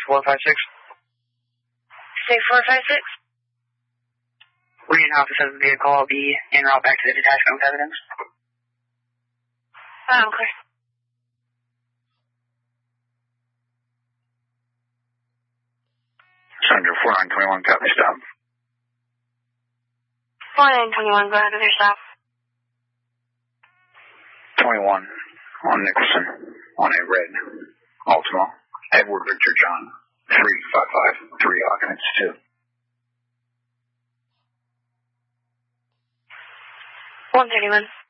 6456. 6456? Reading office of the vehicle. I'll be en route back to the detachment with evidence. Okay. Sergeant 4921, copy stop. 4921, go ahead with your stop. 21 on Nicholson on a red Altima. Edward Victor John 3553 occupants 2. 131.